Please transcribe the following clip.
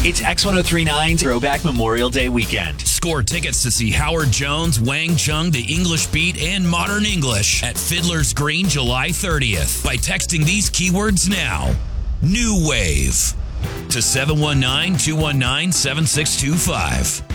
It's X1039's Throwback Memorial Day weekend. Score tickets to see Howard Jones, Wang Chung, The English Beat, and Modern English at Fiddler's Green July 30th by texting these keywords now. New Wave to 719-219-7625.